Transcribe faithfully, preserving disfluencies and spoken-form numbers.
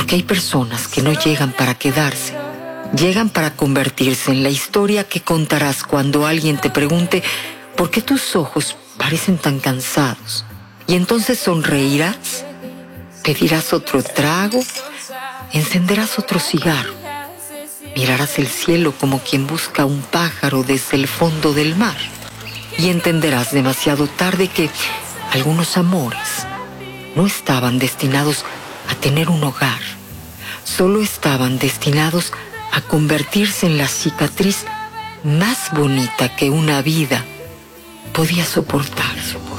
Porque hay personas que no llegan para quedarse, llegan para convertirse en la historia que contarás cuando alguien te pregunte ¿por qué tus ojos parecen tan cansados? Y entonces sonreirás, pedirás otro trago, encenderás otro cigarro, mirarás el cielo como quien busca un pájaro desde el fondo del mar y entenderás demasiado tarde que algunos amores no estaban destinados a tener un hogar, solo estaban destinados a convertirse en la cicatriz más bonita que una vida podía soportar.